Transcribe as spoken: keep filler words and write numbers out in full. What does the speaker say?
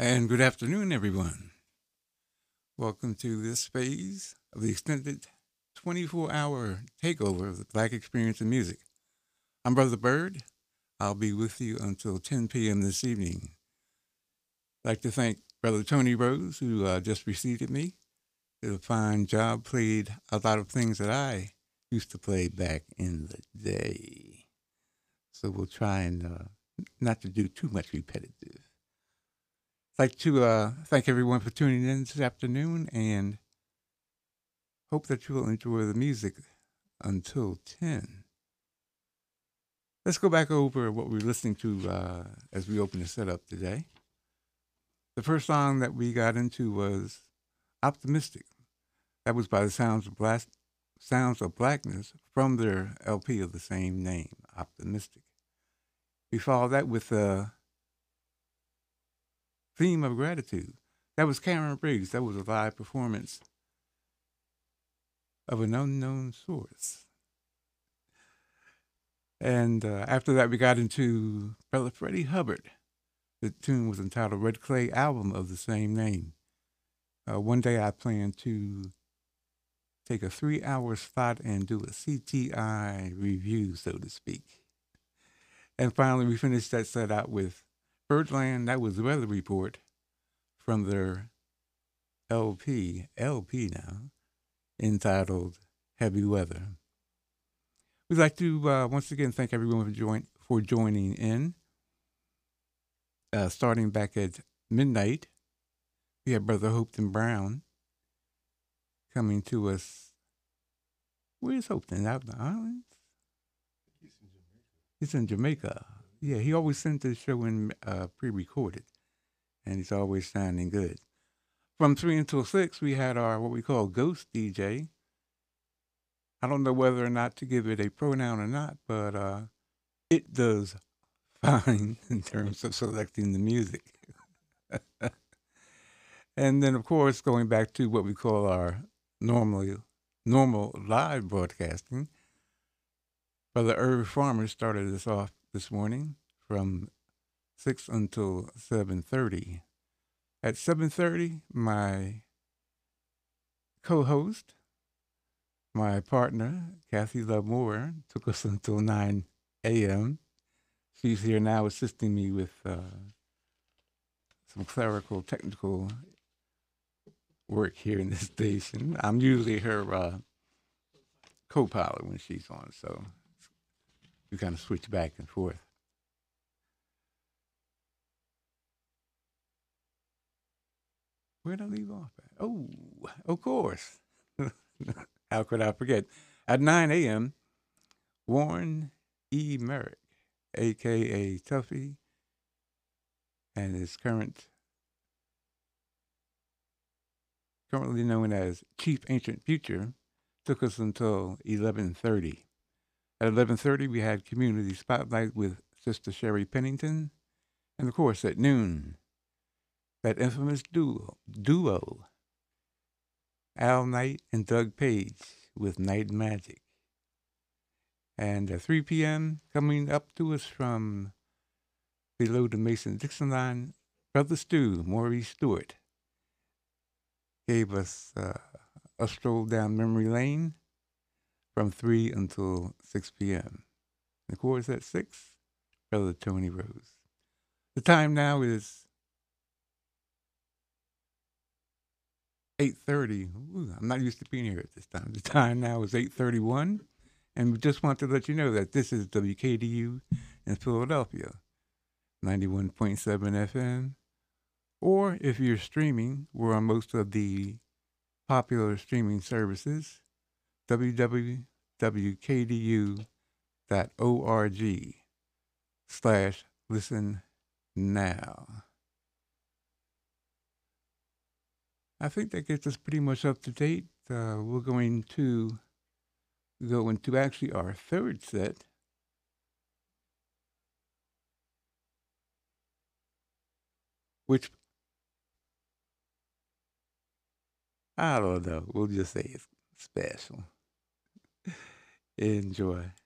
And good afternoon, everyone. Welcome to this phase of the extended twenty-four hour takeover of the Black Experience in Music. I'm Brother Bird. I'll be with you until ten p.m. this evening. I'd like to thank Brother Tony Rose, who uh, just preceded me. Did a fine job, played a lot of things that I used to play back in the day. So we'll try and uh, not to do too much repetitive. I'd like to uh, thank everyone for tuning in this afternoon and hope that you will enjoy the music until ten. Let's go back over what we were listening to uh, as we open the setup today. The first song that we got into was Optimistic. That was by the Sounds of, Black, Sounds of Blackness from their L P of the same name, Optimistic. We followed that with the Theme of Gratitude. That was Karen Briggs. That was a live performance of an unknown source. And uh, after that, we got into Brother Freddie Hubbard. The tune was entitled Red Clay Album of the same name. Uh, one day I plan to take a three-hour slot and do a C T I review, so to speak. And finally, we finished that set out with Birdland. That was the Weather Report from their L P, L P now, entitled Heavy Weather. We'd like to uh, once again thank everyone for, join, for joining in. Uh, starting back at midnight, we have Brother Hopeton Brown coming to us. Where's Hopeton? Out in the islands? He's in Jamaica. Yeah, he always sent the show in uh, pre-recorded, and he's always sounding good. From three until six, we had our what we call Ghost D J. I don't know whether or not to give it a pronoun or not, but uh, it does fine in terms of selecting the music. And then, of course, going back to what we call our normally normal live broadcasting, Brother Irv Farmer started us off this morning from six until seven thirty. At seven thirty, my co-host, my partner, Kathy Love Moore, took us until nine a.m. She's here now assisting me with uh, some clerical, technical work here in this station. I'm usually her uh, co-pilot when she's on, so we kind of switch back and forth. Where'd I leave off at? Oh, of course. How could I forget? At nine a.m., Warren E. Merrick, a k a. Tuffy, and his current, currently known as Chief Ancient Future, took us until eleven thirty. At eleven thirty, we had Community Spotlight with Sister Sherry Pennington. And of course, at noon, that infamous duo, duo Al Knight and Doug Page with Night Magic. And at three p.m., coming up to us from below the Mason-Dixon line, Brother Stu, Maurice Stewart, gave us uh, a stroll down memory lane from three until six p.m. And of course, at six, Brother Tony Rose. The time now is eight thirty. Ooh, I'm not used to being here at this time. The time now is eight thirty-one, and we just want to let you know that this is W K D U in Philadelphia, ninety-one point seven F M. Or if you're streaming, we're on most of the popular streaming services, w w w dot k d u dot org slash listen now. I think that gets us pretty much up to date. Uh, we're going to go into actually our third set. Which, I don't know, we'll just say it's special. Enjoy.